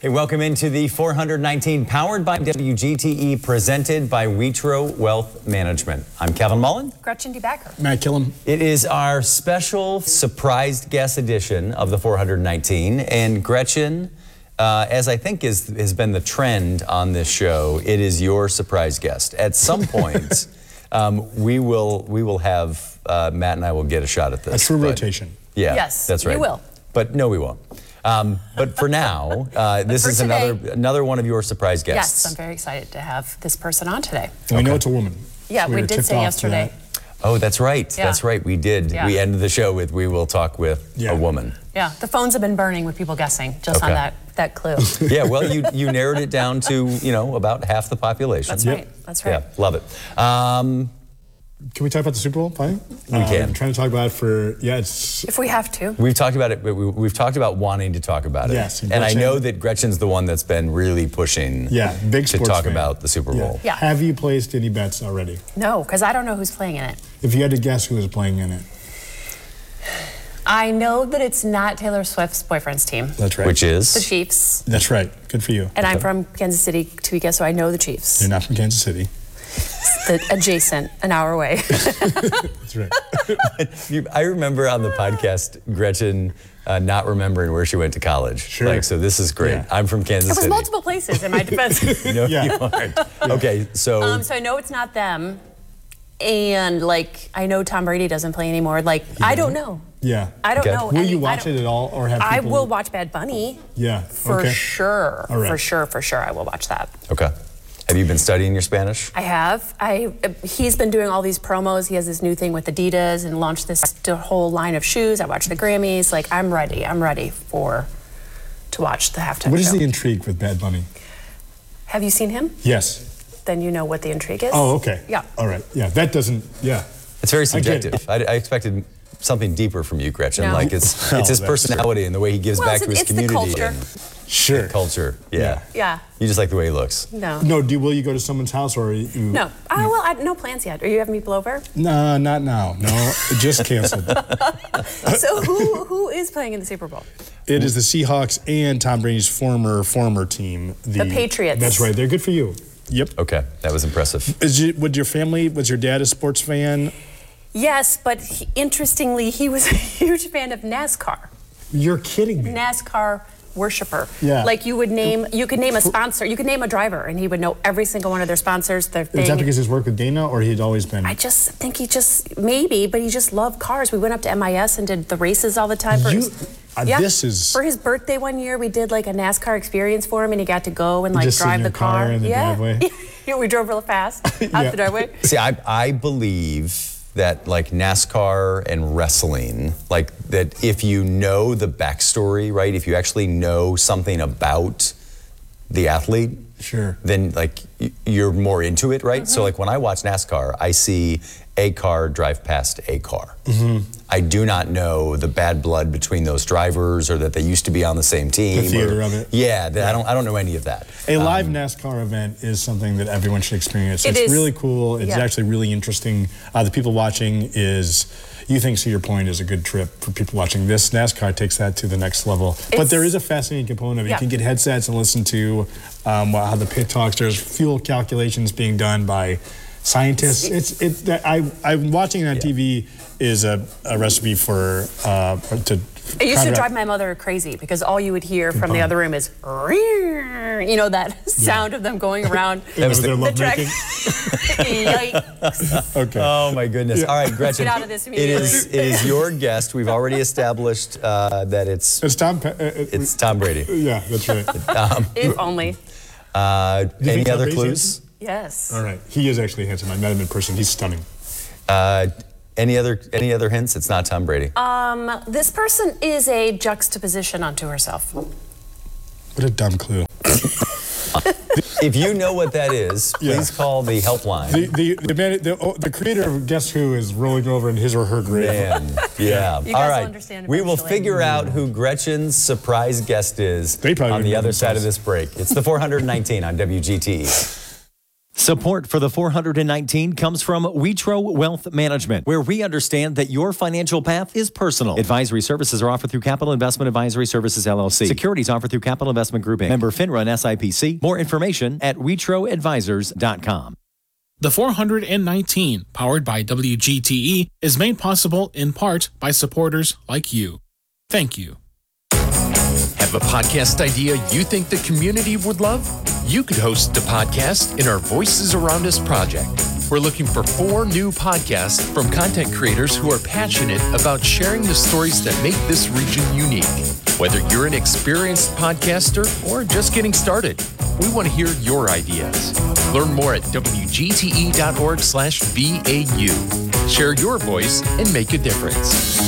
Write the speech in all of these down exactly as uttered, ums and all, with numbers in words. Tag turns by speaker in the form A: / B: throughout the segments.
A: Hey, welcome into the four hundred nineteen, powered by W G T E, presented by Witro Wealth Management. I'm Kevin Mullen.
B: Gretchen DeBacker.
C: Matt Killam.
A: It is our special surprised guest edition of the four hundred nineteen, and Gretchen, uh, as I think is, has been the trend on this show, it is your surprise guest. At some point, um, we will we will have uh, Matt and I will get a shot at this.
C: A true
A: but,
C: rotation.
A: Yeah,
B: Yes,
A: that's right.
B: you will.
A: But no, we won't. Um, but for now, uh, this
B: for
A: is
B: today,
A: another another one of your surprise guests.
B: Yes, I'm very excited to have this person on today.
C: And we know it's a woman.
B: Yeah,
C: So
B: we,
C: were
B: did
C: tipped
B: say
C: off to
B: yesterday.
C: that.
A: Oh, that's right.
B: Yeah.
A: That's right. We did.
B: Yeah.
A: We ended the show with "We will talk with
C: Yeah.
A: a woman."
B: Yeah, the phones have been burning with people guessing just
A: Okay.
B: on that, that clue.
A: Yeah. Well, you you narrowed it down to you know about half the population.
B: That's
C: Yep.
B: right. That's right.
A: Yeah, love it. Um,
C: Can we talk about the Super Bowl finally?
A: We
C: Uh,
A: can.
C: I'm trying to talk about it for, yeah, it's,
B: If we have to.
A: we've talked about it. But we, we've talked about wanting to talk about it.
C: Yes,
A: And I
C: Gretchen-
A: know that Gretchen's the one that's been really pushing.
C: yeah, big
A: To
C: sports
A: talk
C: fan.
A: about the Super Bowl.
B: Yeah.
C: Have you placed any bets already?
B: No, because I don't know who's playing in it.
C: If you had to guess who was playing in it.
B: I know that it's not Taylor Swift's boyfriend's team,
C: That's right.
A: Which is
B: the Chiefs.
C: That's right. Good for you.
B: And I'm from Kansas City, Topeka, so I know the Chiefs.
C: You're not from Kansas City.
B: The adjacent, an hour away.
C: That's right.
A: You- I remember on the podcast Gretchen uh, not remembering where she went to college.
C: Sure.
A: Like, so this is great.
C: Yeah.
A: I'm from Kansas
B: There was
A: City.
B: multiple places in my defense.
A: No,
C: Yeah.
A: you aren't. Okay, so
B: Um, so I know it's not them. And like, I know Tom Brady doesn't play anymore. Like, I don't know.
C: Yeah.
B: I don't
A: Okay.
B: know.
C: Will
B: I
C: you
B: mean, I
C: watch
B: don't-
C: it at all, or have
B: I
C: people?
B: will watch Bad Bunny.
C: Yeah.
B: For
C: okay.
B: sure.
C: All right.
B: For sure, for sure, I will watch that.
A: okay. Have you been studying your Spanish?
B: I have. I he's been doing all these promos. He has this new thing with Adidas and launched this whole line of shoes. I watched the Grammys. Like, I'm ready. I'm ready for to watch the halftime
C: What is
B: show.
C: the intrigue with Bad Bunny?
B: Have you seen him?
C: Yes.
B: Then you know what the intrigue is.
C: Oh, okay.
B: Yeah.
C: All right. Yeah, that doesn't, yeah.
A: It's very
C: I get it.
A: subjective. I, I expected something deeper from you, Gretchen.
B: No.
A: Like it's
C: Oh,
A: it's his
C: that's
A: personality and the way he gives
B: Well,
A: back
B: it's-
A: to his
B: it's the
A: community
B: culture.
A: and
C: Sure.
A: culture. Yeah.
C: Yeah.
B: Yeah.
A: You just like the way he looks.
B: No.
C: No, do will you go to someone's house or you?
B: No. Oh, well, I, no plans yet. Are you having people over?
C: No, not now. No, it just canceled.
B: So who who is playing in the Super Bowl?
C: It is the Seahawks and Tom Brady's former former team,
B: The Patriots.
C: That's right. They're good for you. Yep.
A: Okay, that was impressive.
C: Is you, would your family? Was your dad a sports fan?
B: Yes, but he, interestingly, he was a huge fan of NASCAR.
C: You're kidding me.
B: NASCAR worshiper.
C: Yeah.
B: Like you would name, you could name a sponsor, you could name a driver, and he would know every single one of their sponsors, their
C: Is that
B: thing.
C: because he's worked with Dana, or he'd always been?
B: I just think he just maybe, but he just loved cars. We went up to M I S and did the races all the time. For
C: You-
B: his,
C: uh,
B: yeah.
C: this is-
B: for his birthday one year. We did like a NASCAR experience for him, and he got to go and like
C: Just sit in
B: drive
C: your
B: the car.
C: car in the
B: yeah.
C: driveway?
B: Yeah, we drove real fast out
C: Yeah.
B: the driveway.
A: See, I I believe that like NASCAR and wrestling, like that if you know the backstory, right? If you actually know something about the athlete,
C: Sure.
A: then like y- you're more into it, right? So like when I watch NASCAR, I see a car drive past a car. I do not know the bad blood between those drivers or that they used to be on the same team.
C: The theater
A: or-
C: of it.
A: Yeah, that, I don't I don't know any of that.
C: A live NASCAR event is something that everyone should experience.
B: It
C: it's
B: is.
C: really cool. It's
B: Yeah.
C: actually really interesting. Uh, the people watching is, you think Cedar Point is a good trip for people watching. This NASCAR takes that to the next level. but
B: It's-
C: there is a fascinating component of it.
B: Yeah.
C: You can get headsets and listen to um, how the pit talks. There's fuel calculations being done by scientists. It's it. That I I'm watching it on T V is a, a recipe for uh, to.
B: It used to
C: counteract-
B: drive my mother crazy because all you would hear from the other room is, you know, that sound of them going around
C: That was
A: the-
C: their
B: the track.
C: lovemaking.
B: Yikes.
C: Okay.
A: Oh my goodness! All right, Gretchen.
B: Get out of this
A: it is
B: immediately.
A: it is your guest. We've already established uh, that it's
C: It's Tom. Pe- uh, uh,
A: it's Tom Brady.
C: yeah, that's right.
B: If only.
A: Uh,
C: you
A: any
C: think Tom
A: other
C: Brady's
A: clues?
B: Yes.
C: All right. He is actually handsome. I met him in person. He's stunning.
A: Uh, any other any other hints? It's not Tom Brady.
B: Um, this person is a juxtaposition unto herself.
C: What a dumb clue.
A: If you know what that is, please
C: Yeah.
A: call the helpline.
C: The the the, man, the, oh, the creator of Guess Who is rolling over in his or her grave.
A: Man, yeah.
B: You guys
A: All
B: will
A: right.
B: understand
A: We will
B: eventually.
A: figure out who Gretchen's surprise guest is
C: They probably
A: on the
C: wouldn't know
A: other side of
C: themselves.
A: this break. It's the four hundred nineteen on W G T E.
D: Support for the four hundred nineteen comes from Wetro Wealth Management, where we understand that your financial path is personal. Advisory services are offered through Capital Investment Advisory Services, L L C. Securities offered through Capital Investment Group, Incorporated. Member FINRA and S I P C. More information at wetro advisors dot com.
E: The four hundred nineteen, powered by W G T E, is made possible in part by supporters like you. Thank you.
F: Have a podcast idea you think the community would love? You could host a podcast in our Voices Around Us project. We're looking for four new podcasts from content creators who are passionate about sharing the stories that make this region unique. Whether you're an experienced podcaster or just getting started, we want to hear your ideas. Learn more at W G T E dot org slash B A U. Share your voice and make a difference.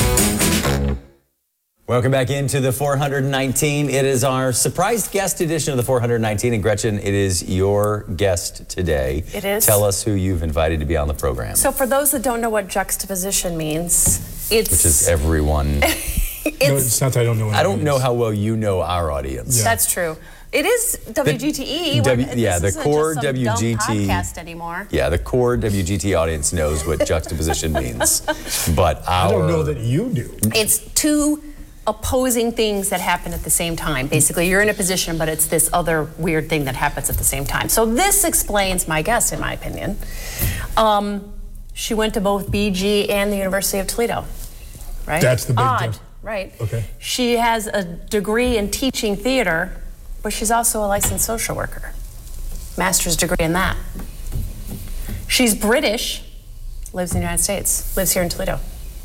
A: Welcome back into the four hundred nineteen. It is our surprise guest edition of the four hundred nineteen. And Gretchen, it is your guest today.
B: It is.
A: Tell us who you've invited to be on the program.
B: So for those that don't know what juxtaposition means, it's...
A: Which is everyone.
B: it's,
C: No, it's not that I don't know what
A: I
C: it
A: don't know
C: means.
A: how well you know our audience.
C: Yeah.
B: That's true. It is W G T E.
A: W-
B: when-
A: yeah,
B: this
A: the
B: isn't
A: core
B: just some
A: W G T
B: dumb podcast anymore.
A: Yeah, the core W G T audience knows what juxtaposition means. But our...
C: I don't know that you do.
B: It's two opposing things that happen at the same time. Basically, you're in a position, but it's this other weird thing that happens at the same time. So this explains my guest, in my opinion. Um, she went to both B G and the University of Toledo, right?
C: That's the big
B: Odd,
C: difference.
B: right?
C: Okay.
B: She has a degree in teaching theater, but she's also a licensed social worker. Master's degree in that. She's British, lives in the United States, lives here in Toledo.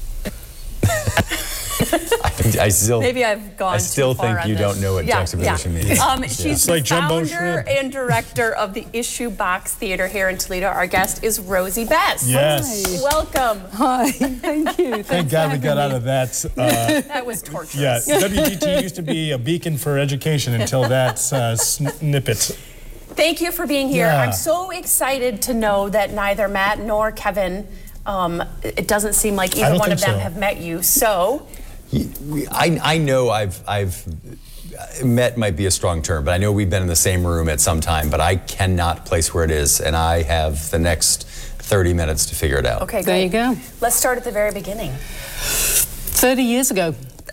A: I, I still,
B: Maybe I've gone
A: I still
B: too far
A: think
B: on
A: you
B: this.
A: don't know what
B: Yeah,
A: juxtaposition
B: yeah.
A: means.
B: Um,
A: Yeah.
B: she's
C: It's
B: the
C: like jumbo
B: founder
C: shrimp.
B: and director of the Issue Box Theater here in Toledo. Our guest is Rosie Best.
C: Yes.
B: Welcome.
G: Hi, thank you.
C: Thank God we got out of that. Uh,
B: That was torturous.
C: yeah, W G T used to be a beacon for education until that uh, snippet.
B: Thank you for being here.
C: Yeah.
B: I'm so excited to know that neither Matt nor Kevin, um, it doesn't seem like either
C: don't
B: one of
C: think
B: them
C: so.
B: have met you. So,
A: I, I know I've, I've met might be a strong term, but I know we've been in the same room at some time, but I cannot place where it is, and I have the next thirty minutes to figure it out.
B: okay,
G: There you
B: great.
G: go.
B: Let's start at the very beginning.
G: thirty years ago,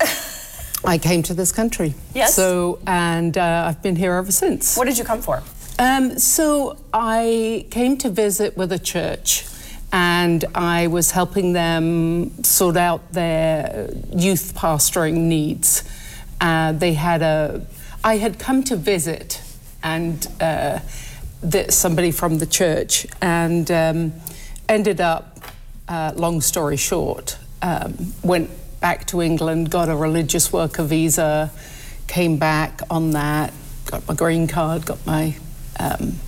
G: I came to this country.
B: Yes.
G: So, and uh, I've been here ever since.
B: What did you come for?
G: Um, so I came to visit with a church, and I was helping them sort out their youth pastoring needs. Uh, they had a, I had come to visit, and uh, the, somebody from the church, and um, ended up, uh, long story short, um, went back to England, got a religious worker visa, came back on that, got my green card, got my. Um,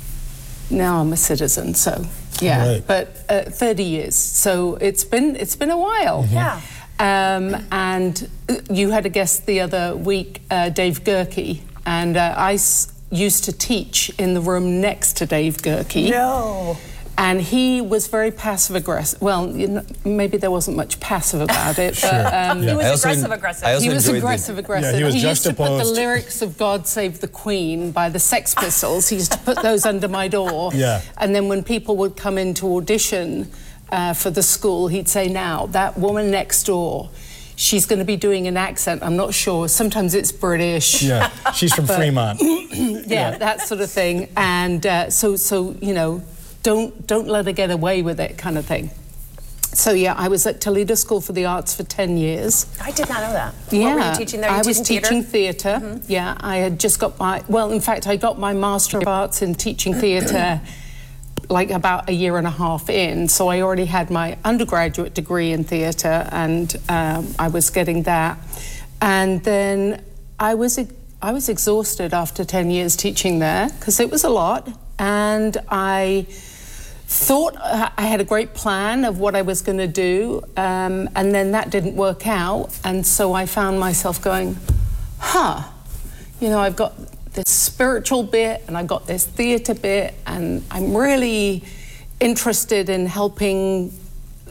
G: now I'm a citizen, so yeah.
C: Right.
G: But uh, thirty years, so it's been it's been a while.
B: Yeah.
G: Um, and you had a guest the other week, uh, Dave Gerke, and uh, I s- used to teach in the room next to Dave Gerke.
B: No.
G: And he was very passive aggressive. Well, you know, maybe there wasn't much passive about it, but um,
B: He was
A: I also
B: aggressive,
A: en-
B: aggressive.
A: I also
G: he was
A: enjoyed the-
G: aggressive, aggressive.
C: Yeah, he was
G: used to put the
C: juxtaposed.
G: lyrics of "God Save the Queen" by the Sex Pistols. He used to put those under my door.
C: Yeah.
G: And then when people would come in to audition uh, for the school, he'd say, "Now that woman next door, she's going to be doing an accent. I'm not sure. Sometimes it's British.
C: Yeah, she's from Fremont.
G: Yeah, that sort of thing. And uh, so, so you know, don't don't let her get away with it, kind of thing." So yeah, I was at Toledo School for the Arts for ten years.
B: I did not know that.
G: Yeah,
B: What were you teaching there? You
G: I was
B: teaching theater?
G: teaching theatre. Yeah, I had just got my, well, in fact, I got my Master of Arts in teaching theatre like about a year and a half in. So I already had my undergraduate degree in theatre, and um, I was getting that. And then I was I was exhausted after ten years teaching there because it was a lot, and I thought I had a great plan of what I was going to do, um, and then that didn't work out, and so I found myself going, huh, you know, I've got this spiritual bit and I've got this theatre bit, and I'm really interested in helping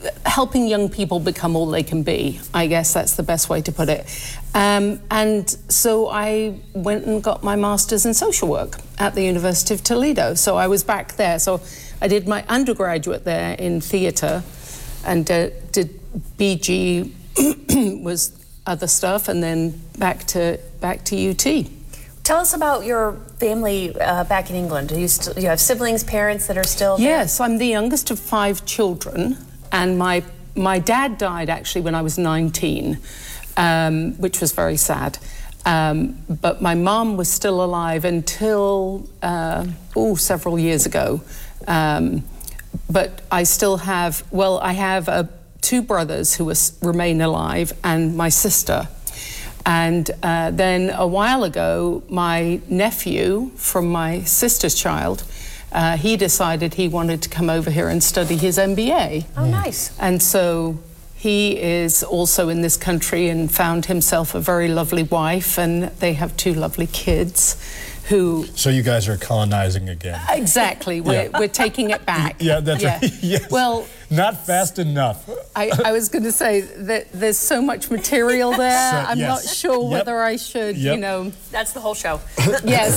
G: helping young people become all they can be. I guess that's the best way to put it. Um, and so I went and got my master's in social work at the University of Toledo. So I was back there. So I did my undergraduate there in theatre, and uh, did B G was other stuff, and then back to back to U T.
B: Tell us about your family uh, back in England. Do you, st- you have siblings, parents that are still there?
G: Yes, I'm the youngest of five children, and my my dad died actually when I was nineteen, um, which was very sad. Um, but my mom was still alive until uh, oh several years ago. Um, but I still have well, I have uh, two brothers who are, remain alive, and my sister. And uh, then a while ago, my nephew from my sister's child, uh, he decided he wanted to come over here and study his M B A.
B: Oh, nice.
G: And so he is also in this country and found himself a very lovely wife, and they have two lovely kids who...
C: So you guys are colonizing again.
G: Exactly. We're,
C: Yeah.
G: we're taking it back.
C: Yeah, that's right. Yes.
G: Well...
C: Not fast enough.
G: I, I was going to say that there's so much material there.
C: So,
G: I'm
C: yes.
G: not sure
C: Yep.
G: whether I should,
C: Yep.
G: you know...
B: That's the whole show.
G: Yes.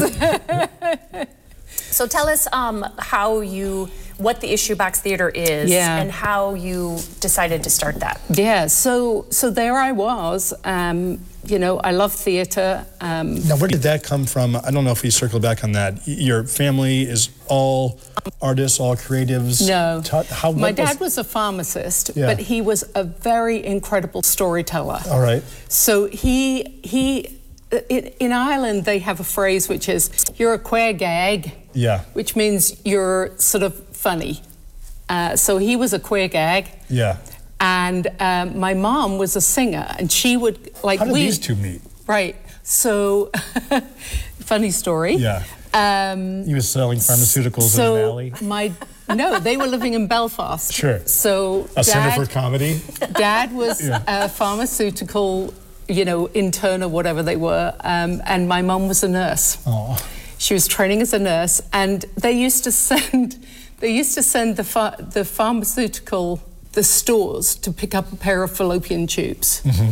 B: So tell us um, how you, what the Issue Box Theater is,
G: Yeah.
B: and how you decided to start that.
G: Yeah, so so there I was. Um, you know, I love theatre. Um,
C: Now, where did that come from? I don't know if we circle back on that. Y- Your family is all artists, all creatives?
G: no,
C: Ta- how,
G: my
C: what
G: dad was a pharmacist,
C: Yeah.
G: but he was a very incredible storyteller.
C: All right.
G: So he he in, in Ireland they have a phrase which is "you're a queer gag,"
C: Yeah.
G: which means you're sort of funny. Uh, so he was a queer gag.
C: Yeah.
G: And um, my mom was a singer, and she would like.
C: How did
G: we,
C: these two meet?
G: Right. So, funny story.
C: Yeah.
G: Um,
C: He was selling pharmaceuticals
G: so
C: in an alley?
G: my no, they were living in Belfast.
C: Sure.
G: So
C: A center
G: dad,
C: for comedy?
G: dad was
C: Yeah.
G: a pharmaceutical, you know, intern or whatever they were, um, and my mom was a nurse.
C: Oh.
G: She was training as a nurse, and they used to send they used to send the ph- the pharmaceutical the stores to pick up a pair of fallopian tubes,
C: Mm-hmm.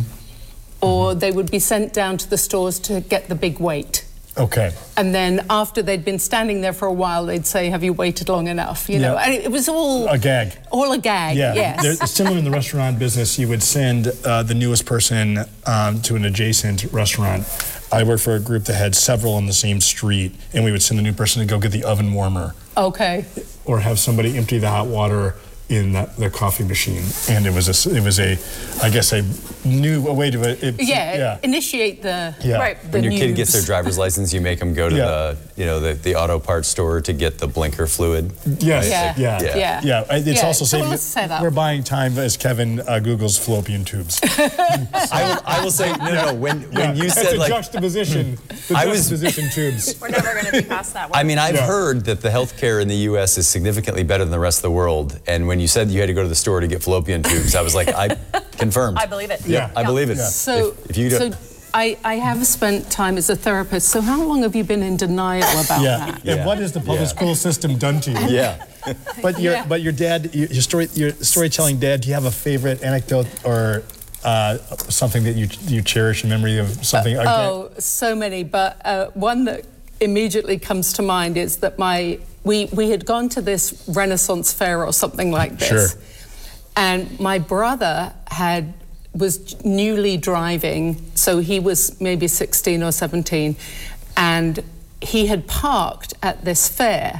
G: or they would be sent down to the stores to get the big weight.
C: Okay.
G: And then after they'd been standing there for a while, they'd say, "Have you waited long enough?" You know,
C: Yeah.
G: and it was all
C: A gag.
G: all a gag.
C: Yeah,
G: Yes.
C: There- similar in the restaurant business, you would send uh, the newest person um, to an adjacent restaurant. I worked for a group that had several on the same street, and we would send the new person to go get the oven warmer,
G: Okay.
C: or have somebody empty the hot water in the, the coffee machine. And it was a, it was a, I guess a new a way to it.
G: Yeah,
C: yeah.
G: initiate the
C: Yeah.
G: right. The
A: When your kid gets their
G: news.
A: driver's license, you make them go to
C: Yeah.
A: the, you know, the, the auto parts store to get the blinker fluid.
C: Yes.
G: Yeah.
C: Yeah.
G: Yeah.
C: Yeah. Yeah. It's
G: Yeah,
C: also
G: so
C: saving.
G: let's set up.
C: We're buying time as Kevin uh, Googles fallopian tubes.
A: I will, I will say, no, no, when, when you
C: It's
A: said
C: a
A: like,
C: juxtaposition. The
A: I was-
C: juxtaposition tubes.
B: We're never going to be past that one.
A: I mean, I've
C: Yeah.
A: heard that the healthcare in the U S is significantly better than the rest of the world. And when you said you had to go to the store to get fallopian tubes, I was like, I confirmed.
B: I believe it.
C: Yeah.
A: I believe it.
G: So,
A: if, if you do,
G: so I, I have spent time as a therapist. So how long have you been in denial about
C: Yeah.
G: that?
C: And
A: Yeah.
C: what has the public
A: Yeah.
C: school system done to you?
A: yeah.
C: But your
G: Yeah.
C: but your dad, your, your story, your storytelling dad. Do you have a favorite anecdote or uh, something that you you cherish in memory of something? again?
G: Oh, so many. But uh, one that immediately comes to mind is that my we we had gone to this Renaissance fair or something like this,
C: Sure.
G: and my brother had was newly driving, so he was maybe sixteen or seventeen, and he had parked at this fair,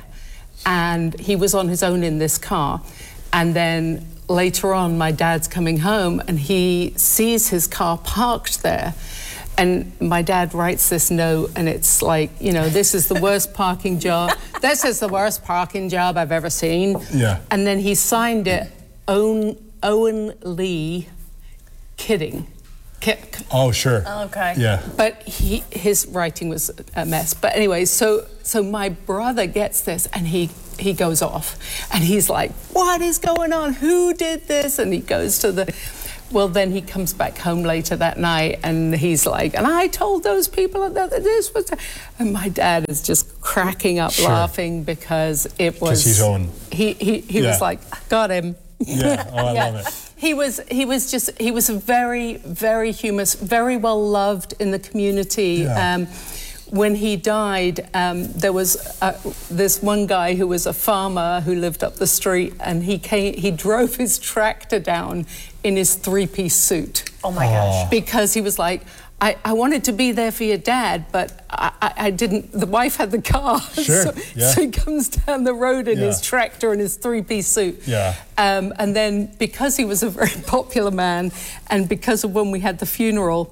G: and he was on his own in this car, and then later on my dad's coming home and he sees his car parked there. And my dad writes this note, and it's like, you know, this is the worst parking job. This is the worst parking job I've ever seen.
C: Yeah.
G: And then he signed it, Owen, Owen Lee, kidding. Ki-
C: Oh, sure.
B: Okay.
C: Yeah.
G: But he, his writing was a mess. But anyway, so so my brother gets this, and he he goes off, and he's like, "What is going on? Who did this?" And he goes to the. Well, then he comes back home later that night, and he's like, "And I told those people that this was," and my dad is just cracking up
C: Sure.
G: laughing because it was.
C: 'Cause he's Owen.
G: He he he
C: Yeah.
G: was like, "Got him."
C: Yeah, oh, I
G: Yeah.
C: love it.
G: He was he was just he was very very humorous, very well loved in the community.
C: Yeah.
G: Um, when he died, um, there was uh, this one guy who was a farmer who lived up the street, and he came he drove his tractor down in his three-piece suit.
B: Oh my gosh.
G: Because he was like, I, I wanted to be there for your dad, but I, I, I didn't. The wife had the car.
C: Sure,
G: So,
C: yeah.
G: so he comes down the road in
C: Yeah.
G: his tractor and his three-piece suit.
C: Yeah.
G: Um, and then because he was a very popular man, and because of when we had the funeral,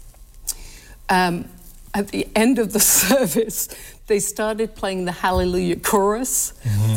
G: um, at the end of the service, they started playing the Hallelujah chorus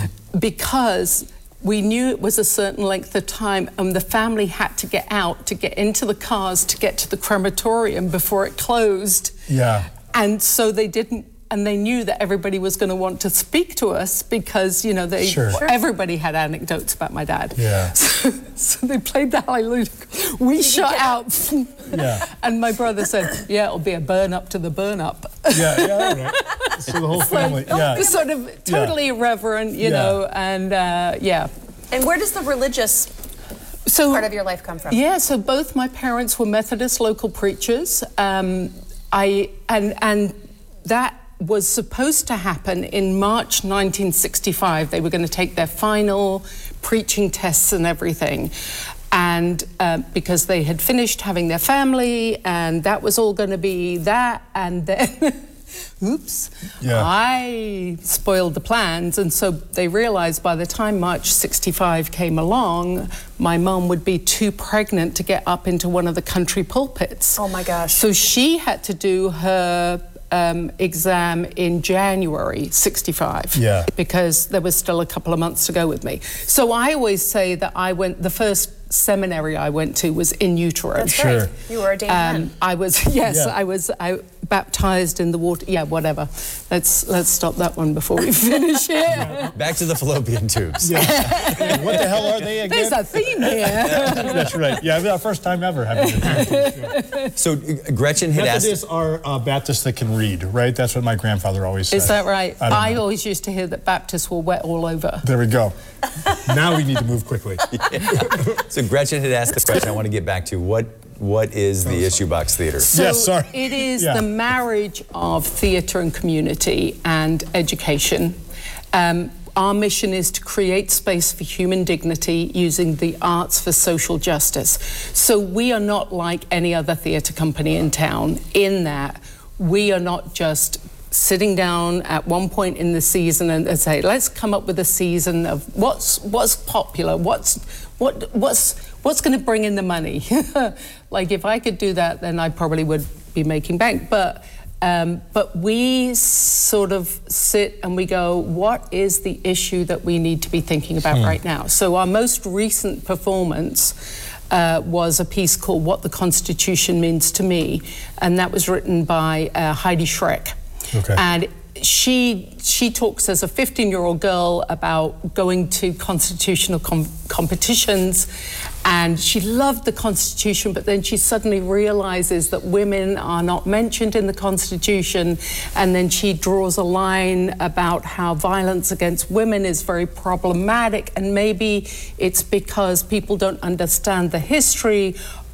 G: because we knew it was a certain length of time, and the family had to get out to get into the cars to get to the crematorium before it closed.
C: Yeah.
G: And so they didn't, and they knew that everybody was going to want to speak to us because, you know, they
C: Sure. Sure.
G: everybody had anecdotes about my dad.
C: Yeah.
G: So, so they played the Hallelujah. We shut out.
C: Yeah.
G: And my brother said, yeah, it'll be a burn up to the burn up.
C: Yeah, yeah, all right. So the whole family, yeah.
G: Sort of totally irreverent, you
C: Yeah.
G: know, and uh, yeah.
B: And where does the religious
G: So
B: part of your life come from?
G: Yeah, so both my parents were Methodist local preachers. Um, I and and that was supposed to happen in March nineteen sixty-five. They were going to take their final preaching tests and everything. And uh, because they had finished having their family, and that was all going to be that, and then, oops,
C: Yeah.
G: I spoiled the plans, and so they realized by the time March sixty-five came along, my mum would be too pregnant to get up into one of the country pulpits.
B: Oh my gosh.
G: So she had to do her um, exam in January sixty-five.
C: Yeah.
G: Because there was still a couple of months to go with me. So I always say that I went, the first seminary I went to was in utero.
B: That's
C: Sure.
B: right. You were ordained
G: Um,
B: then.
G: I was, yes,
C: Yeah.
G: I was I baptized in the water. Yeah, whatever. Let's let's stop that one before we finish here.
A: Back to the fallopian tubes.
C: Yeah. What the hell are they again?
G: There's a theme here.
C: That's right. Yeah, our first time ever having a
A: So uh, Gretchen had asked.
C: Methodists are uh, Baptists that can read, right? That's what my grandfather always said.
G: Is that right?
C: I don't
G: I
C: know.
G: always used to hear that Baptists were wet all over.
C: There we go. Now we need to move quickly.
A: So Gretchen had asked the question I want to get back to. What What is the Issue Box Theater?
G: So
C: Yes, sorry.
G: it is
C: Yeah.
G: the marriage of theatre and community and education. Um, our mission is to create space for human dignity using the arts for social justice. So we are not like any other theatre company in town in that we are not just sitting down at one point in the season and, and say, let's come up with a season of what's what's popular, what's what what's what's going to bring in the money. Like if I could do that, then I probably would be making bank. But um, but we sort of sit and we go, what is the issue that we need to be thinking about right now? So our most recent performance Uh, was a piece called What the Constitution Means to Me, and that was written by uh, Heidi Schreck.
C: Okay.
G: And she she talks as a fifteen-year-old girl about going to constitutional com- competitions, and she loved the Constitution, but then she suddenly realizes that women are not mentioned in the Constitution, and then she draws a line about how violence against women is very problematic, and maybe it's because people don't understand the history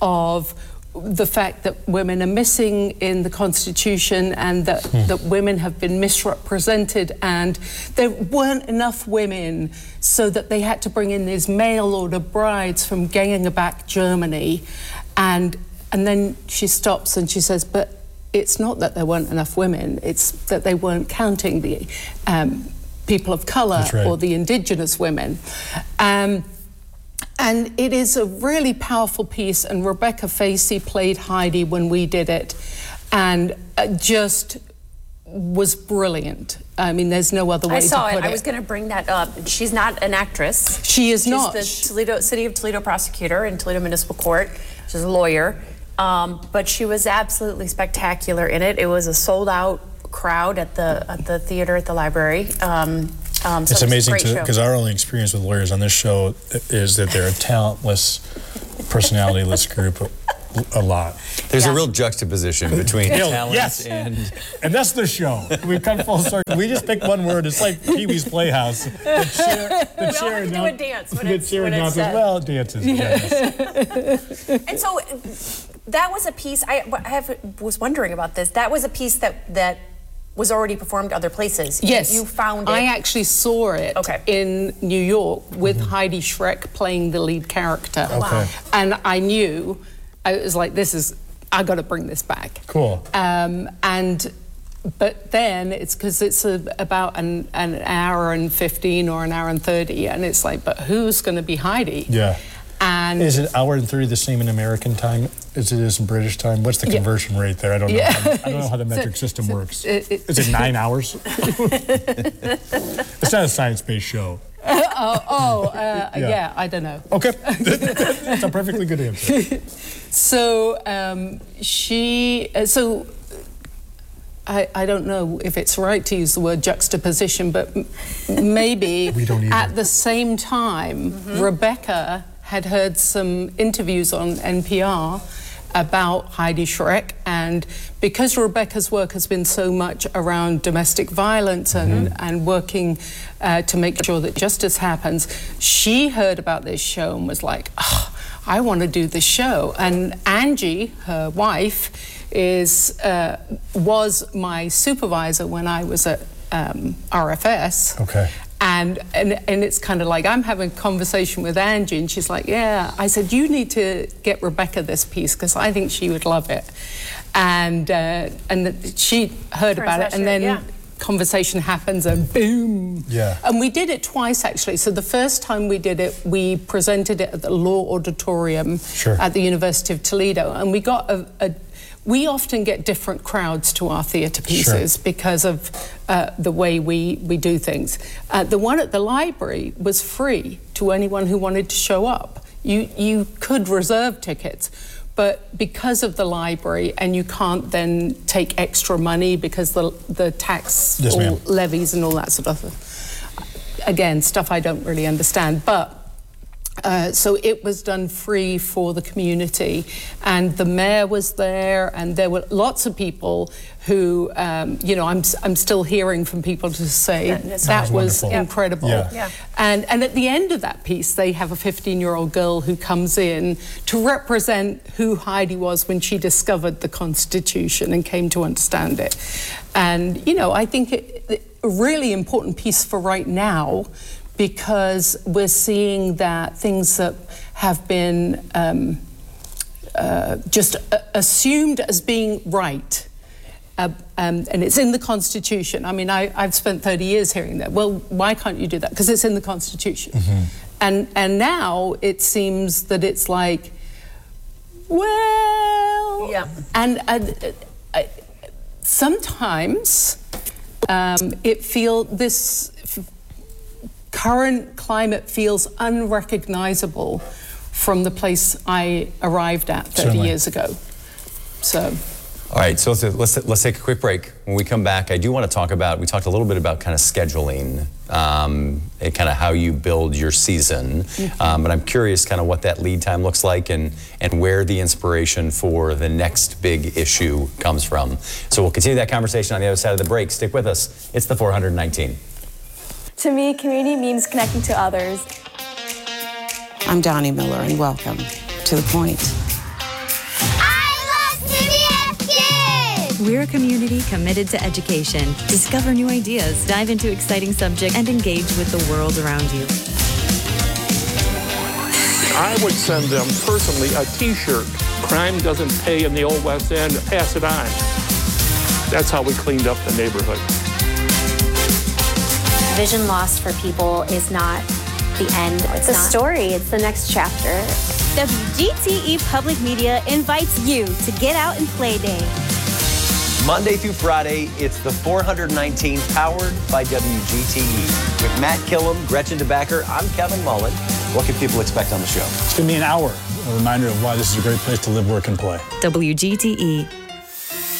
G: of the fact that women are missing in the Constitution and that,
C: Hmm.
G: that women have been misrepresented, and there weren't enough women, so that they had to bring in these mail order brides from Gengenbach, Germany. And and then she stops and she says, but it's not that there weren't enough women, it's that they weren't counting the um, people of color
C: That's right.
G: or the indigenous women. Um, And it is a really powerful piece, and Rebecca Facey played Heidi when we did it, and uh, just was brilliant. I mean, there's no other way
B: I
G: to
B: saw
G: put
B: it.
G: it.
B: I was going to bring that up. She's not an actress.
G: She is
B: She's
G: not.
B: the Toledo City of Toledo prosecutor in Toledo Municipal Court. She's a lawyer, um, but she was absolutely spectacular in it. It was a sold-out crowd at the at the theater at the library. Um, Um, so
C: It's
B: it was a
C: amazing
B: great show.
C: because our only experience with lawyers on this show is that they're a talentless, personality-less group. a lot.
A: There's
B: Yeah.
A: a real juxtaposition between
C: Yo,
A: talent
C: yes.
A: and
C: And that's the show. We come full circle. We just pick one word. It's like Pee-wee's Playhouse. The chair, the
B: We all
C: chair
B: have to do
C: annou-
B: a dance when
C: the
B: it's-
C: chair
B: when it's
C: announces,
B: said.
C: well, it dances. Yes.
B: And so that was a piece, I, I have, was wondering about this. That was a piece that, that was already performed other places. You-
G: Yes.
B: You found it.
G: I actually saw it
B: Okay.
G: in New York with Heidi Schreck playing the lead character.
C: Okay.
G: And I knew, I was like, this is, I got to bring this back.
C: Cool.
G: Um, and, but then it's because it's a, about an, an hour and fifteen or an hour and thirty. And it's like, but who's going to be Heidi?
C: Yeah.
G: And
C: Is it hour and thirty the same in American time as it is in British time? What's the
G: Yeah.
C: conversion rate there? I don't know.
G: Yeah.
C: How, I don't know how the metric system
G: so-
C: works.
G: it- it-
C: Is it nine hours? It's not a science-based show.
G: oh, uh, yeah.
C: Yeah.
G: I don't know.
C: Okay. That's a perfectly good answer.
G: So um, she, uh, so I, I don't know if it's right to use the word juxtaposition, but m- maybe
C: We don't either.
G: at the same time, Rebecca had heard some interviews on N P R about Heidi Schreck, and because Rebecca's work has been so much around domestic violence and, and working uh, to make sure that justice happens, she heard about this show and was like, oh, I want to do this show. And Angie, her wife, is uh, was my supervisor when I was at um, R F S.
C: Okay.
G: And, and and it's kind of like I'm having a conversation with Angie, and she's like, "Yeah." I said, "You need to get Rebecca this piece because I think she would love it." And uh, and the, she heard about it, and then
B: Yeah.
G: conversation happens, and boom.
C: Yeah.
G: And we did it twice actually. So the first time we did it, we presented it at the Law Auditorium
C: Sure.
G: at the University of Toledo, and we got a. a we often get different crowds to our theatre pieces
C: Sure.
G: because of uh, the way we, we do things. Uh, the one at the library was free to anyone who wanted to show up. You, you could reserve tickets, but because of the library, and you can't then take extra money because the, the tax
C: Yes,
G: or
C: ma'am.
G: levies and all that sort of thing. Again, stuff I don't really understand, but Uh, so it was done free for the community, and the mayor was there, and there were lots of people who, um, you know, I'm I'm still hearing from people to say
B: That-
G: that,
B: that
C: was
G: was
C: wonderful. Yeah.
G: incredible.
C: Yeah.
B: Yeah.
G: And and at the end of that piece, they have a fifteen-year-old girl who comes in to represent who Heidi was when she discovered the Constitution and came to understand it. And you know, I think it, it, a really important piece for right now, because we're seeing that things that have been um, uh, just uh, assumed as being right, uh, um, and it's in the Constitution. I mean, I, I've spent thirty years hearing that. Well, why can't you do that? Because it's in the Constitution. And and now it seems that it's like, well,
B: Yeah.
G: and, and uh, uh, sometimes um, it feel this. Current climate feels unrecognizable from the place I arrived at thirty
C: Certainly.
G: years ago. So,
A: All right, so let's, let's let's take a quick break. When we come back, I do want to talk about, we talked a little bit about kind of scheduling, um, and kind of how you build your season. Um, but I'm curious kind of what that lead time looks like, and, and where the inspiration for the next big issue comes from. So we'll continue that conversation on the other side of the break. Stick with us. It's the four hundred nineteen.
H: To me, community means connecting to others.
I: I'm Donnie Miller, and welcome to The Point.
J: I love C B S Kids!
K: We're a community committed to education. Discover new ideas, dive into exciting subjects, and engage with the world around you.
L: I would send them personally a t-shirt. Crime doesn't pay in the old West End, pass it on. That's how we cleaned up the neighborhood.
J: Vision loss for people is not the end. It's a story. It's the next chapter.
K: W G T E Public Media invites you to Get Out and Play Day.
A: Monday through Friday, it's the four hundred nineteen powered by W G T E. With Matt Killam, Gretchen DeBacker, I'm Kevin Mullen. What can people expect on the show?
C: It's going to be an hour. A reminder of why this is a great place to live, work, and play.
K: W G T E.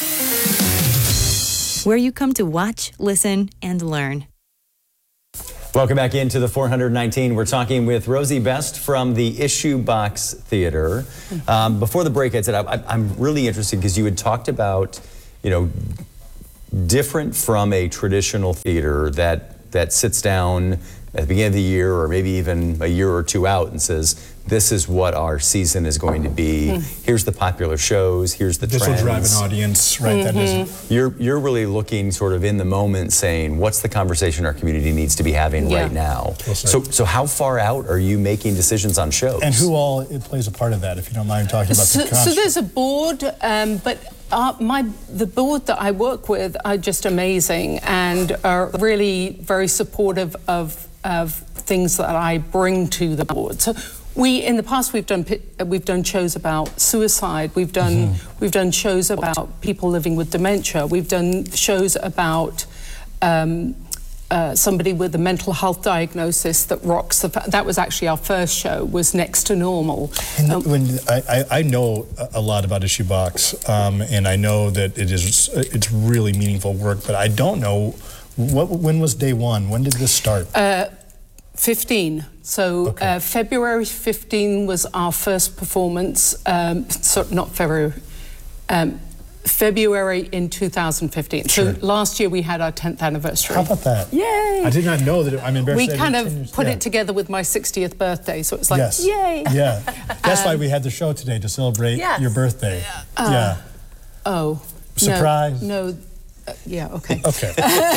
K: Where you come to watch, listen, and learn.
A: Welcome back into the four hundred nineteen. We're talking with Rosie Best from the Issue Box Theater. Um, before the break, I said I, I'm really interested because you had talked about, you know, different from a traditional theater that that sits down at the beginning of the year or maybe even a year or two out and says, this is what our season is going to be. Mm. Here's the popular shows, here's the
C: this
A: trends.
C: This will drive an audience, right?
A: Mm-hmm.
C: That is.
A: You're, you're really looking sort of in the moment saying, what's the conversation our community needs to be having
G: yeah.
A: right now?
C: Well,
A: so, so how far out are you making decisions on shows?
C: And who all it plays a part of that, if you don't mind talking about
G: so,
C: the construct?
G: So there's a board, um, but Uh, my the board that I work with are just amazing and are really very supportive of of things that I bring to the board. So we in the past we've done we've done shows about suicide. We've done mm-hmm. we've done shows about people living with dementia. We've done shows about. Um, Uh, somebody with a mental health diagnosis that rocks the. Fa- that was actually our first show. Was Next to Normal.
C: And
G: um,
C: when I, I, I know a lot about Issue Box, um, and I know that it is it's really meaningful work. But I don't know what. When was day one? When did this start?
G: Uh, fifteen. So
C: okay.
G: uh, February fifteenth was our first performance. Um, so not February. Um, February in two thousand fifteen.
C: Sure.
G: So last year we had our tenth anniversary.
C: How about that?
G: Yay!
C: I did not know that. It, I'm embarrassed.
G: We kind of put
C: yeah.
G: it together with my sixtieth birthday, so it's like,
C: yes.
G: yay!
C: Yeah, that's
G: um,
C: why we had the show today to celebrate
B: yes.
C: your birthday.
G: Uh,
C: yeah.
G: Oh.
C: Surprise.
G: No. no uh, yeah. Okay.
C: Okay.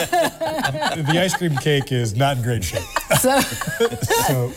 C: The ice cream cake is not in great shape.
G: So.
C: so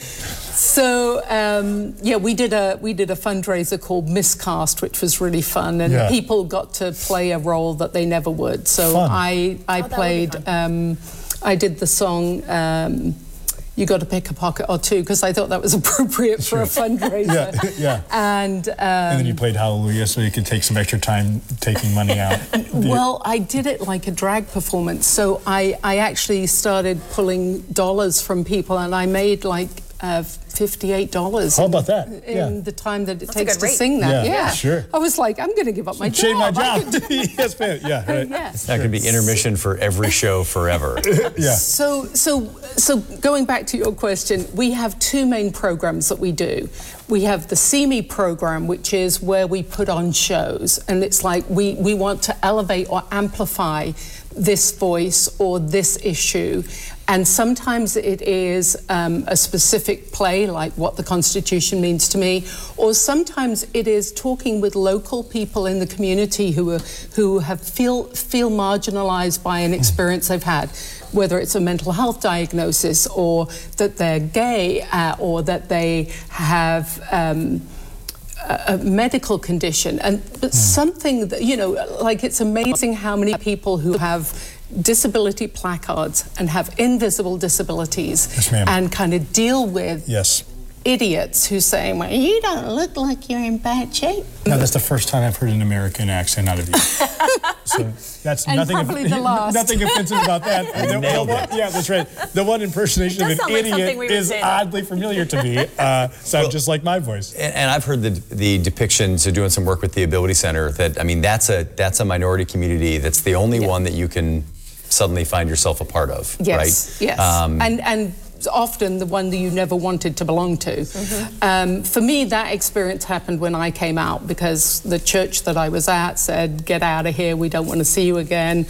G: So um, yeah, we did a we did a fundraiser called Miscast, which was really fun, and
C: yeah.
G: people got to play a role that they never would. So
C: fun.
G: I I
B: oh,
G: played um, I did the song um, "You Got to Pick a Pocket or Two" because I thought that was appropriate
C: sure.
G: for a fundraiser.
C: yeah, yeah.
G: And um,
C: and then you played Hallelujah, so you could take some extra time taking money out.
G: Well, I did it like a drag performance, so I I actually started pulling dollars from people, and I made like. Uh, fifty-eight dollars.
C: How about that?
G: In
C: yeah.
G: the time that it
B: That's
G: takes to
B: rate.
G: sing that.
C: Yeah,
G: Yeah,
C: sure.
G: I was like, I'm going to give up my
C: Change
G: job.
C: my job. yes, man. Yeah, right.
G: Yes.
A: That could be intermission for every show forever.
C: yeah.
G: So, so, so going back to your question, we have two main programs that we do. We have the See Me program, which is where we put on shows, and it's like we, we want to elevate or amplify this voice or this issue. And sometimes it is um, a specific play, like What the Constitution Means to Me, or sometimes it is talking with local people in the community who are, who have feel feel marginalized by an experience they've had, whether it's a mental health diagnosis or that they're gay uh, or that they have um, a, a medical condition. And but mm. something that, you know, like it's amazing how many people who have disability placards and have invisible disabilities
C: yes, ma'am.
G: and kind of deal with
C: yes.
G: idiots who say, well, you don't look like you're in bad shape.
C: No, that's the first time I've heard an American accent out of you. So that's
G: and
C: nothing,
G: probably the last.
C: nothing offensive about that. the, the one, yeah, that's right. The one impersonation of an
B: like
C: idiot
B: we
C: is
B: say
C: oddly familiar to me. Uh, sounds well, just like my voice.
A: And, and I've heard the the depictions of doing some work with the Ability Center. That I mean, that's a that's a minority community. That's the only
G: yeah.
A: one that you can suddenly find yourself a part of,
G: yes,
A: right?
G: Yes,
A: um,
G: and and often the one that you never wanted to belong to. Mm-hmm. Um, for me, that experience happened when I came out because the church that I was at said, "Get out of here. We don't want to see you again."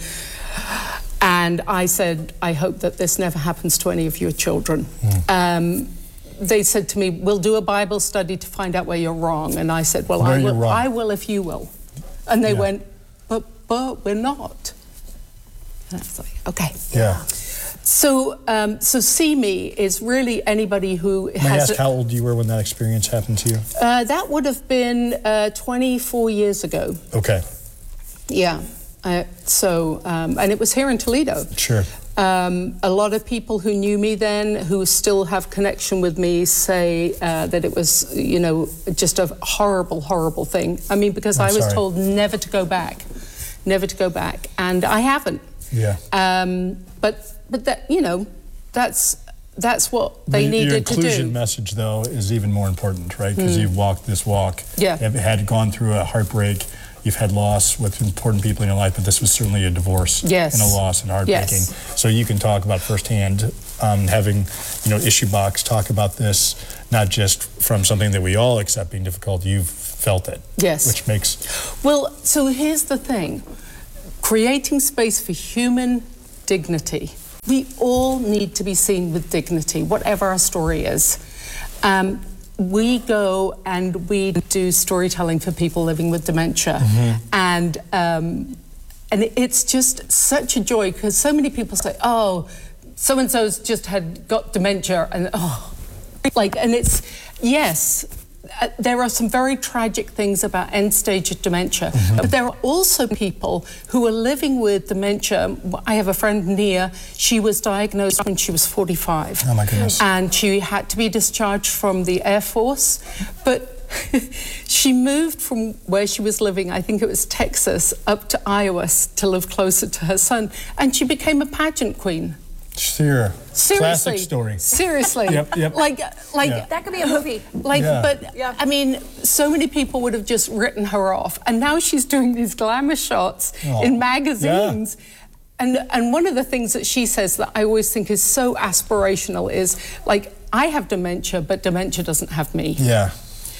G: And I said, "I hope that this never happens to any of your children." Mm. Um, they said to me, "We'll do a Bible study to find out where you're wrong." And I said, "Well,
C: where
G: I will.
C: wrong.
G: I will if you will." And they
C: yeah.
G: went, "But but we're not." And I was like, okay.
C: Yeah.
G: So, um, so See Me is really anybody who
C: May
G: has.
C: I ask
G: a,
C: how old you were when that experience happened to you?
G: Uh, that would have been uh, twenty-four years ago.
C: Okay.
G: Yeah. Uh, so, um, and it was here in Toledo.
C: Sure.
G: Um, a lot of people who knew me then, who still have connection with me, say uh, that it was, you know, just a horrible, horrible thing. I mean, because
C: I'm
G: I was
C: sorry.
G: told never to go back, never to go back, and I haven't.
C: Yeah.
G: Um, but but that you know, that's that's what they
C: the,
G: needed
C: your
G: to
C: inclusion
G: do.
C: message, though, is even more important, right? Because
G: Mm.
C: you've walked this walk.
G: Yeah.
C: Have had gone through a heartbreak. you've had loss with important people in your life, but this was certainly a divorce
G: Yes.
C: and a loss and heartbreaking.
G: Yes.
C: So you can talk about firsthand, um, having, you know, Issue Box talk about this, not just from something that we all accept being difficult, you've felt it.
G: Yes.
C: Which makes...
G: Well, so here's the thing. Creating space for human dignity. We all need to be seen with dignity, whatever our story is. Um, we go and we do storytelling for people living with dementia. Mm-hmm. And um, and it's just such a joy because so many people say, oh, so-and-so's just had got dementia and oh, like, and it's, yes, Uh, there are some very tragic things about end-stage dementia, mm-hmm. but there are also people who are living with dementia. I have a friend, Nia. She was diagnosed when she was forty-five.
C: Oh, my goodness.
G: And she had to be discharged from the Air Force, but she moved from where she was living, I think it was Texas, up to Iowa to live closer to her son, and she became a pageant queen.
C: Sure.
G: Seriously.
C: Classic story.
G: Seriously.
C: Yep, yep.
G: Like, like
C: Yeah.
B: That could be a movie.
G: Like,
C: Yeah.
G: but I mean, so many people would have just written her off, and now she's doing these glamour shots
C: Oh.
G: in magazines. And and one of the things that she says that I always think is so aspirational is like, I have dementia, but dementia doesn't have me.
C: Yeah.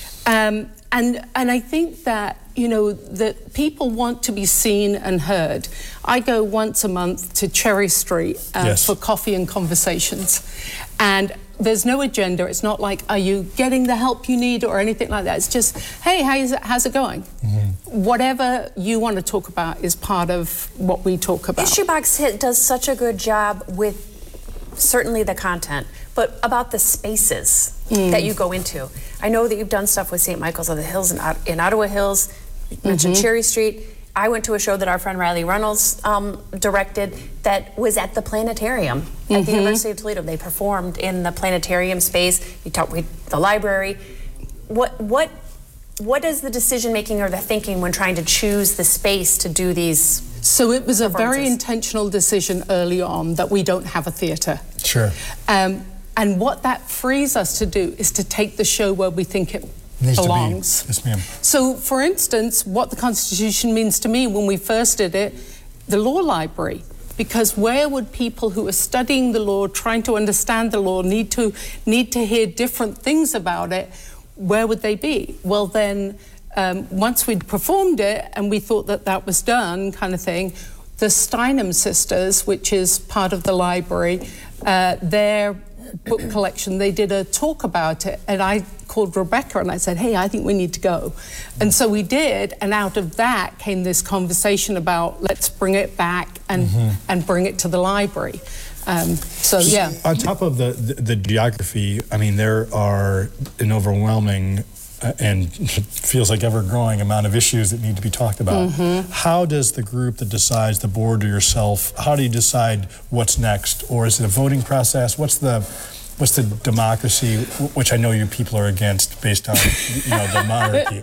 G: Um, and and I think that, you know, that people want to be seen and heard. I go once a month to Cherry Street uh,
C: Yes.
G: for coffee and conversations. And there's no agenda. It's not like, are you getting the help you need or anything like that. It's just, hey, how's it, how's it going? Mm-hmm. Whatever you want to talk about is part of what we talk about.
B: Issue Box hit does such a good job with certainly the content, but about the spaces mm. that you go into. I know that you've done stuff with Saint Michael's of the Hills in, in Ottawa Hills. You mentioned mm-hmm. Cherry Street. I went to a show that our friend Riley Reynolds um, directed that was at the planetarium mm-hmm. at the University of Toledo. They performed in the planetarium space. You talked with the library. What what what is the decision making or the thinking when trying to choose the space to do these?
G: So it was a very intentional decision early on that we don't have a theatre.
C: Sure.
G: Um, and what that frees us to do is to take the show where we think it
C: Needs
G: belongs.
C: To be. Yes, ma'am.
G: So, for instance, what the Constitution means to me when we first did it, the law library. Because where would people who are studying the law, trying to understand the law, need to need to hear different things about it, where would they be? Well, then, um, once we'd performed it and we thought that that was done, kind of thing, the Steinem sisters, which is part of the library, uh, their book collection, they did a talk about it, and I called Rebecca and I said, hey, I think we need to go. And so we did, and out of that came this conversation about let's bring it back and mm-hmm. and bring it to the library. Um, so yeah.
C: On top of the, the, the geography, I mean, there are an overwhelming uh, and feels like ever-growing amount of issues that need to be talked about. Mm-hmm. How does the group that decides, the board or yourself, how do you decide what's next? Or is it a voting process? What's the what's the democracy, which I know you people are against based on, you know, the monarchy?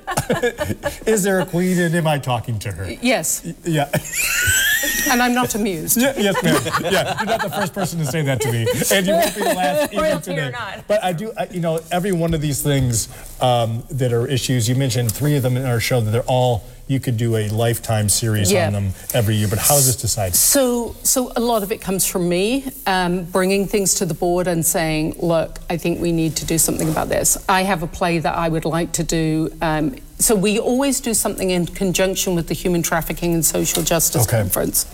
C: Is there a queen, and am I talking to her?
G: Yes.
C: Yeah.
G: And I'm not amused.
C: Yeah, yes, ma'am. Yeah, you're not the first person to say that to me, and you won't be the last even
B: Royalty
C: today.
B: or not.
C: But I do, I, you know, every one of these things um, that are issues. You mentioned three of them in our show that they're all. You could do a lifetime series
G: yeah.
C: on them every year. But how is this decided?
G: So, so a lot of it comes from me um, bringing things to the board and saying, look, I think we need to do something about this. I have a play that I would like to do. Um, so we always do something in conjunction with the Human Trafficking and Social Justice
C: okay.
G: Conference.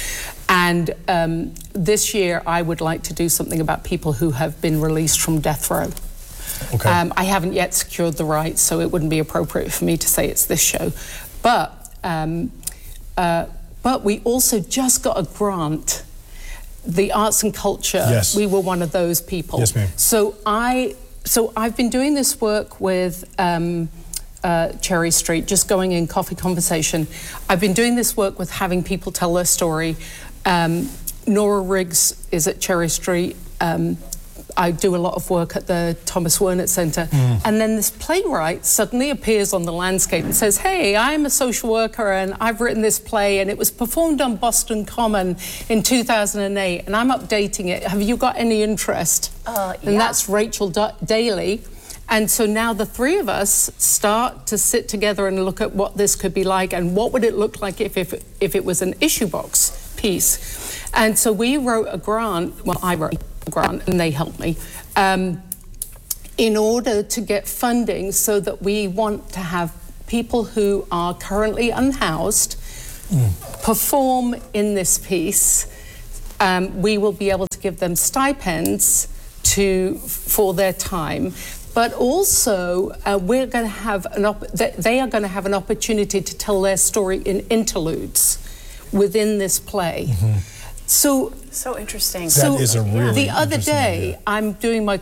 G: And um, this year, I would like to do something about people who have been released from death row.
C: Okay.
G: Um, I haven't yet secured the rights, so it wouldn't be appropriate for me to say it's this show. But um, uh, but we also just got a grant, the arts and culture.
C: Yes.
G: We were one of those people.
C: Yes, ma'am.
G: So I so I've been doing this work with um, uh, Cherry Street, just going in coffee conversation. I've been doing this work with having people tell their story. Um, Nora Riggs is at Cherry Street. Um, I do a lot of work at the Thomas Wernert Center. Mm. And then this playwright suddenly appears on the landscape and says, hey, I'm a social worker and I've written this play and it was performed on Boston Common in two thousand eight and I'm updating it. Have you got any interest?
B: Uh,
G: and
B: yeah.
G: that's Rachel D- Daly. And so now the three of us start to sit together and look at what this could be like and what would it look like if, if, if it was an issue box piece. And so we wrote a grant, well, I wrote a grant and they helped me, um, in order to get funding so that we want to have people who are currently unhoused mm. perform in this piece. Um, we will be able to give them stipends to for their time, but also uh, we're going to have an op- they are going to have an opportunity to tell their story in interludes within this play. Mm-hmm. So
B: so interesting.
C: That
G: so
C: is a really
G: the other
C: interesting
G: day
C: idea.
G: I'm doing my